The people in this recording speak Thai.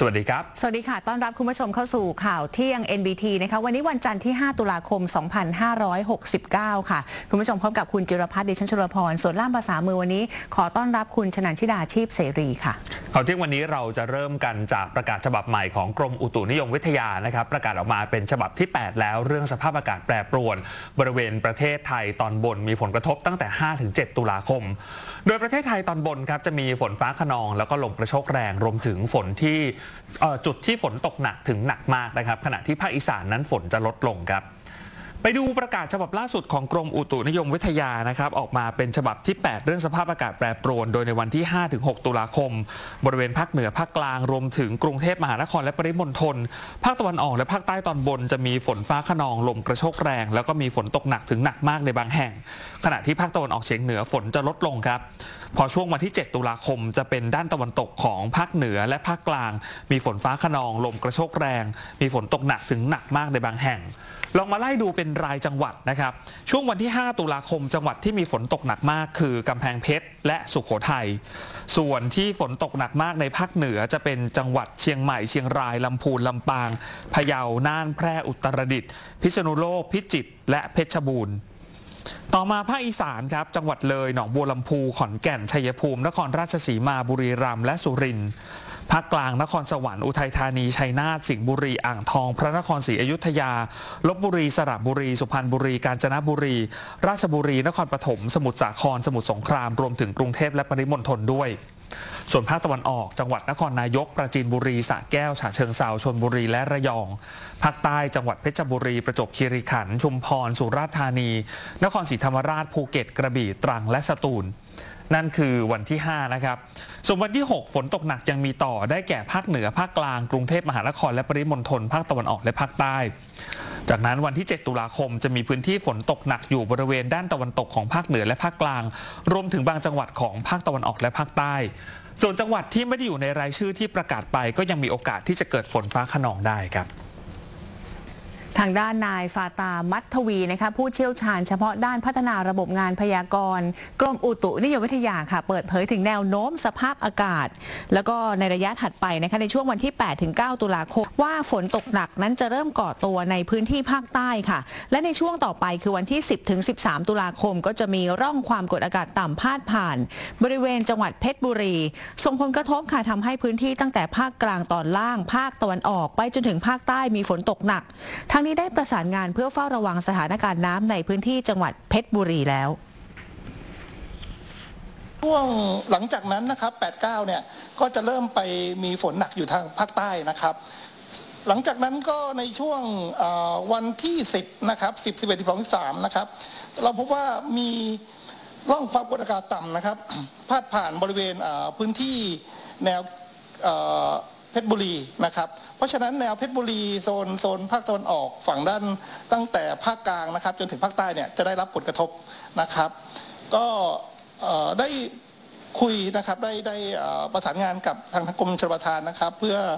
สวัสดีครับสวัสดีค่ะต้อนรับคุณผู้ชมเข้าสู่ข่าวเที่ยง NBT นะคะวันนี้วันจันทร์ที่5ตุลาคม2569ค่ะคุณผู้ชมพบกับคุณจิรพัฒน์ ดิฉันชลพรส่วนล่ามภาษามือวันนี้ขอต้อนรับคุณชนันชิดาชีพเสรีค่ะข่าวเที่ยงวันนี้เราจะเริ่มกันจากประกาศฉบับใหม่ของกรมอุตุนิยมวิทยานะครับประกาศออกมาเป็นฉบับที่8แล้วเรื่องสภาพอากาศแปรปรวนบริเวณประเทศไทยตอนบนมีผลกระทบตั้งแต่ 5-7 ตุลาคมโดยประเทศไทยตอนบนครับจะมีฝนฟ้าคะนองแล้วก็ลมกระโชกแรงรวมถึงฝนที่จุดที่ฝนตกหนักถึงหนักมากนะครับขณะที่ภาคอีสานนั้นฝนจะลดลงครับไปดูประกาศฉบับล่าสุดของกรมอุตุนิยมวิทยานะครับออกมาเป็นฉบับที่8เรื่องสภาพอากาศแปรปรวนโดยในวันที่ 5-6 ตุลาคมบริเวณภาคเหนือภาคกลางรวมถึงกรุงเทพมหานครและปริมณฑลภาคตะวันออกและภาคใต้ตอนบนจะมีฝนฟ้าคะนองลมกระโชกแรงแล้วก็มีฝนตกหนักถึงหนักมากในบางแห่งขณะที่ภาคตะวันออกเฉียงเหนือฝนจะลดลงครับพอช่วงวันที่7ตุลาคมจะเป็นด้านตะวันตกของภาคเหนือและภาคกลางมีฝนฟ้าคะนองลมกระโชกแรงมีฝนตกหนักถึงหนักมากในบางแห่งลองมาไล่ดูเป็นรายจังหวัดนะครับช่วงวันที่5ตุลาคมจังหวัดที่มีฝนตกหนักมากคือกำแพงเพชรและสุโขทัยส่วนที่ฝนตกหนักมากในภาคเหนือจะเป็นจังหวัดเชียงใหม่เชียงรายลำพูนลำปางพะเยาน่านแพร่อุตรดิตถ์พิษณุโลกพิจิตรและเพชรบูรณ์ต่อมาภาคอีสานครับจังหวัดเลยหนองบัวลำพูขอนแก่นชัยภูมินครราชสีมาบุรีรัมย์และสุรินทร์ภาคกลางนครสวรรค์อุทัยธานีชัยนาทสิงห์บุรีอ่างทองพระนครศรีอยุธยาลพบุรีสระบุรีสุพรรณบุรีกาญจนบุรีราชบุรีนครปฐมสมุทรสาครสมุทรสงครามรวมถึงกรุงเทพและปริมณฑลด้วยส่วนภาคตะวันออกจังหวัดนครนายกปราจีนบุรีสระแก้วฉะเชิงเทราชลบุรีและระยองภาคใต้จังหวัดเพชรบุรีประจวบคีรีขันธ์ชุมพรสุราษฎร์ธานีนครศรีธรรมราชภูเก็ตกระบี่ตรังและสตูลนั่นคือวันที่5นะครับส่วนวันที่6ฝนตกหนักยังมีต่อได้แก่ภาคเหนือภาคกลางกรุงเทพมหานครและปริมณฑลภาคตะวันออกและภาคใต้จากนั้นวันที่7ตุลาคมจะมีพื้นที่ฝนตกหนักอยู่บริเวณด้านตะวันตกของภาคเหนือและภาคกลางรวมถึงบางจังหวัดของภาคตะวันออกและภาคใต้ส่วนจังหวัดที่ไม่ได้อยู่ในรายชื่อที่ประกาศไปก็ยังมีโอกาสที่จะเกิดฝนฟ้าคะนองได้ครับทางด้านนายฟาตามัททวีนะคะผู้เชี่ยวชาญเฉพาะด้านพัฒนาระบบงานพยากรณ์กรมอุตุนิยมวิทยาค่ะเปิดเผยถึงแนวโน้มสภาพอากาศแล้วก็ในระยะถัดไปนะคะในช่วงวันที่ 8-9 ตุลาคมว่าฝนตกหนักนั้นจะเริ่มก่อตัวในพื้นที่ภาคใต้ค่ะและในช่วงต่อไปคือวันที่ 10-13 ตุลาคมก็จะมีร่องความกดอากาศต่ำพาดผ่านบริเวณจังหวัดเพชรบุรีส่งผลกระทบค่ะทำให้พื้นที่ตั้งแต่ภาคกลางตอนล่างภาคตะวันออกไปจนถึงภาคใต้มีฝนตกหนักทั้งนี้ได้ประสานงานเพื่อเฝ้าระวังสถานการณ์น้ำในพื้นที่จังหวัดเพชรบุรีแล้วช่วงหลังจากนั้นนะครับ 8-9 เนี่ยก็จะเริ่มไปมีฝนหนักอยู่ทางภาคใต้นะครับหลังจากนั้นก็ในช่วงวันที่10นะครับ10 11 12 13นะครับเราพบว่ามีร่องความกดอากาศต่ำนะครับพาดผ่านบริเวณพื้นที่แนวเพชรบุรีนะครับเพราะฉะนั้นแนวเพชรบุรีโซนภาคตะวันออกฝั่งด้านตั้งแต่ภาคกลางนะครับจนถึงภาคใต้เนี่ยจะได้รับผลกระทบนะครับก็ได้คุยนะครับได้ประสานงานกับทางกรมชลประทานนะครับเพื่อ